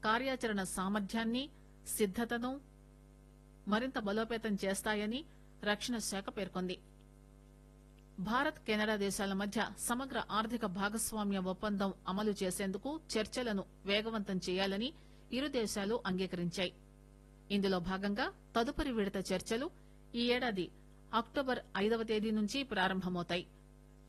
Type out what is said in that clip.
కార్యాచరణ సామర్థ్యాన్ని సిద్దతను మరింత బలోపేతం చేస్తాయని రక్షణ శాఖ పేర్కొంది. భారత్ కెనడా దేశాల మధ్య సమగ్ర ఆర్థిక భాగస్వామ్య ఒప్పందం అమలు చేసేందుకు చర్చలను వేగవంతం చేయాలని ఇరు దేశాలు అంగీకరించాయి. ఇందులో భాగంగా తదుపరి విడత చర్చలు ఈ ఏడాది అక్టోబర్ 5వ తేదీ నుంచి ప్రారంభమవుతాయి.